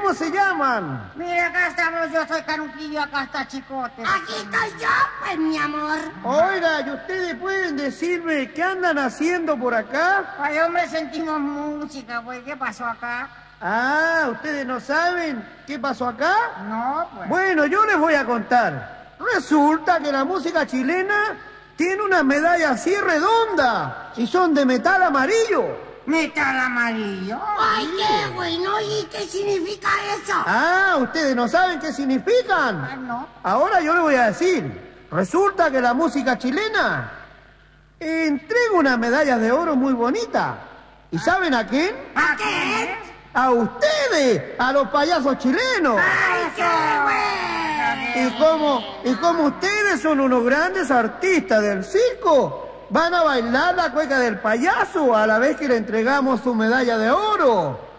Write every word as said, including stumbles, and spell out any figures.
¿cómo se llaman? Mira, acá estamos, yo soy Canutillo, acá está Chicote. Aquí estoy yo, pues, mi amor. Oiga, ¿y ustedes pueden decirme qué andan haciendo por acá? Ay, hombre, sentimos música, pues, ¿qué pasó acá? Ah, ¿ustedes no saben qué pasó acá? No, pues. Bueno, yo les voy a contar. Resulta que la música chilena tiene una medalla así redonda y son de metal amarillo. ¿Metal amarillo? Ay, qué bueno. ¿Y qué significa eso? Ah, ¿ustedes no saben qué significan? Ah, no. Ahora yo les voy a decir. Resulta que la música chilena entrega una medalla de oro muy bonita. ¿Y saben a quién? ¿A qué? ¡A ustedes! ¡A los payasos chilenos! ¡Ay, qué bueno! Y como, y como ustedes son unos grandes artistas del circo, van a bailar la cueca del payaso a la vez que le entregamos su medalla de oro.